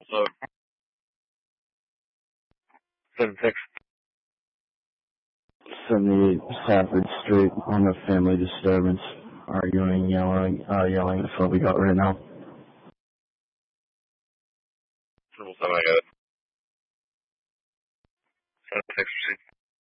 So 76. 78 Stafford Street on a family disturbance. Arguing, yelling. That's what we got right now. 777, I got it. 76, proceed.